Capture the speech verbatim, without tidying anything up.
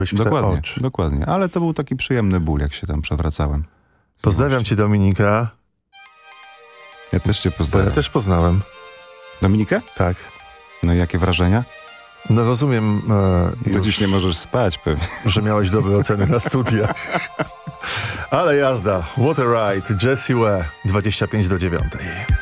w te Dokładnie, oczy. dokładnie. Ale to był taki przyjemny ból, jak się tam przewracałem. Pozdrawiam cię, Dominika. Ja też cię Bo pozdrawiam. ja też poznałem. Dominikę? Tak. No i jakie wrażenia? No rozumiem, e, Do już, dziś nie możesz spać pewnie. że miałeś dobre oceny na studiach. Ale jazda. What a ride. Jessie Ware. dwadzieścia pięć do dziewiątej.